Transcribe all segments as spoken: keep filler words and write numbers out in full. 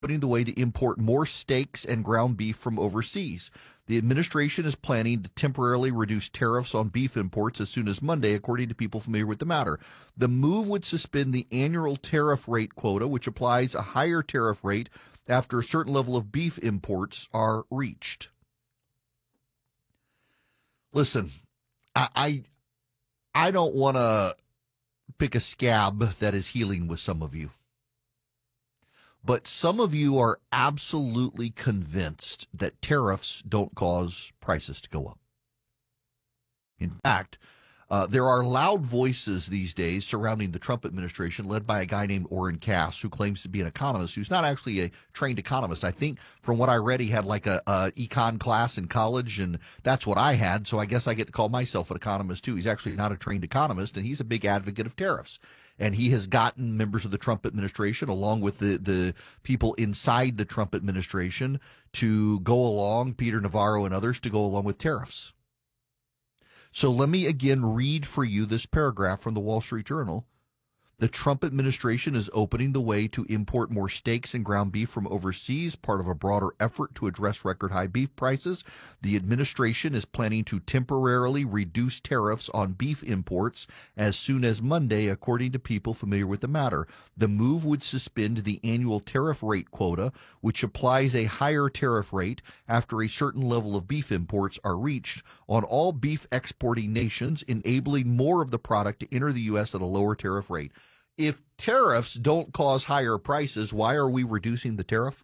opening the way to import more steaks and ground beef from overseas. The administration is planning to temporarily reduce tariffs on beef imports as soon as Monday, according to people familiar with the matter. The move would suspend the annual tariff rate quota, which applies a higher tariff rate after a certain level of beef imports are reached. Listen, I I, I don't want to pick a scab that is healing with some of you. But some of you are absolutely convinced that tariffs don't cause prices to go up. In fact, uh, there are loud voices these days surrounding the Trump administration, led by a guy named Orrin Cass, who claims to be an economist, who's not actually a trained economist. I think from what I read, he had like a, a econ class in college, and that's what I had, so I guess I get to call myself an economist too. He's actually not a trained economist, and he's a big advocate of tariffs. And he has gotten members of the Trump administration, along with the, the people inside the Trump administration, to go along, Peter Navarro and others, to go along with tariffs. So let me again read for you this paragraph from the Wall Street Journal. The Trump administration is opening the way to import more steaks and ground beef from overseas, part of a broader effort to address record high beef prices. The administration is planning to temporarily reduce tariffs on beef imports as soon as Monday, according to people familiar with the matter. The move would suspend the annual tariff rate quota, which applies a higher tariff rate after a certain level of beef imports are reached, on all beef exporting nations, enabling more of the product to enter the U S at a lower tariff rate. If tariffs don't cause higher prices, why are we reducing the tariff?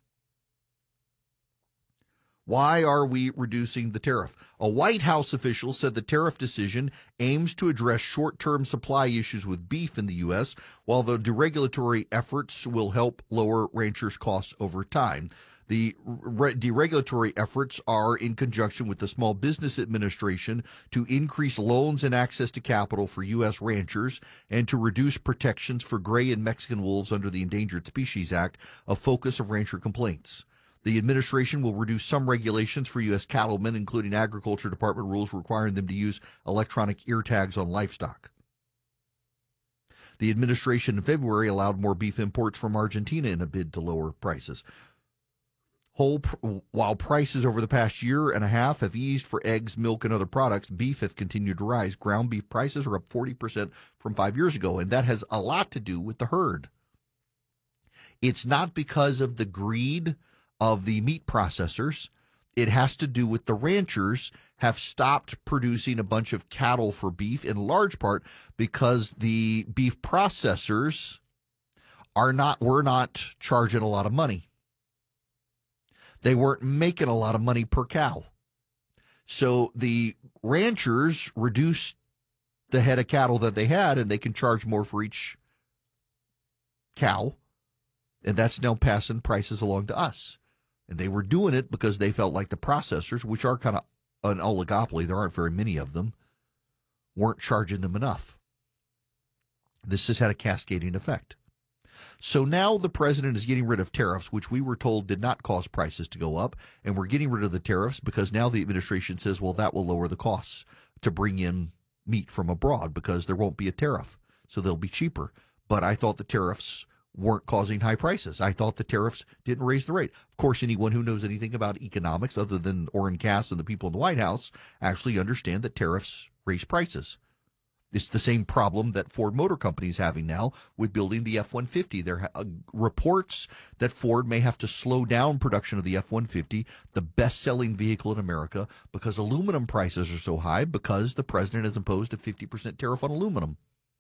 Why are we reducing the tariff? A White House official said the tariff decision aims to address short-term supply issues with beef in the U S, while the deregulatory efforts will help lower ranchers' costs over time. The re- deregulatory efforts are in conjunction with the Small Business Administration to increase loans and access to capital for U S ranchers and to reduce protections for gray and Mexican wolves under the Endangered Species Act, a focus of rancher complaints. The administration will reduce some regulations for U S cattlemen, including Agriculture Department rules requiring them to use electronic ear tags on livestock. The administration in February allowed more beef imports from Argentina in a bid to lower prices. Whole, while prices over the past year and a half have eased for eggs, milk, and other products, beef have continued to rise. Ground beef prices are up forty percent from five years ago, and that has a lot to do with the herd. It's not because of the greed of the meat processors. It has to do with the ranchers have stopped producing a bunch of cattle for beef, in large part because the beef processors are not were not charging a lot of money. They weren't making a lot of money per cow. So the ranchers reduced the head of cattle that they had, and they can charge more for each cow. And that's now passing prices along to us. And they were doing it because they felt like the processors, which are kind of an oligopoly, there aren't very many of them, weren't charging them enough. This has had a cascading effect. So now the president is getting rid of tariffs, which we were told did not cause prices to go up, and we're getting rid of the tariffs because now the administration says, well, that will lower the costs to bring in meat from abroad because there won't be a tariff, so they'll be cheaper. But I thought the tariffs weren't causing high prices. I thought the tariffs didn't raise the rate. Of course, anyone who knows anything about economics other than Orrin Cass and the people in the White House actually understand that tariffs raise prices. It's the same problem that Ford Motor Company is having now with building the F one fifty. There are uh, reports that Ford may have to slow down production of the F one fifty, the best-selling vehicle in America, because aluminum prices are so high because the president has imposed a fifty percent tariff on aluminum.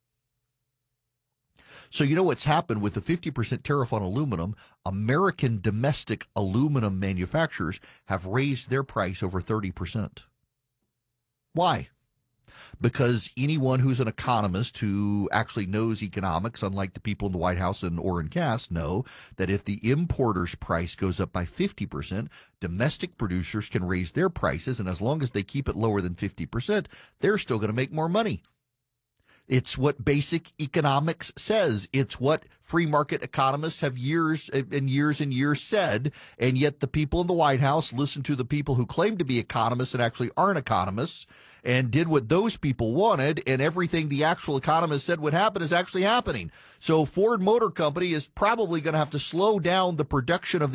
So you know what's happened with the fifty percent tariff on aluminum? American domestic aluminum manufacturers have raised their price over thirty percent. Why? Because anyone who's an economist who actually knows economics, unlike the people in the White House and Orrin Cass, know that if the importer's price goes up by fifty percent, domestic producers can raise their prices, and as long as they keep it lower than fifty percent, they're still going to make more money. It's what basic economics says. It's what free market economists have years and years and years said. And yet the people in the White House listen to the people who claim to be economists and actually aren't economists and did what those people wanted. And everything the actual economists said would happen is actually happening. So Ford Motor Company is probably going to have to slow down the production of the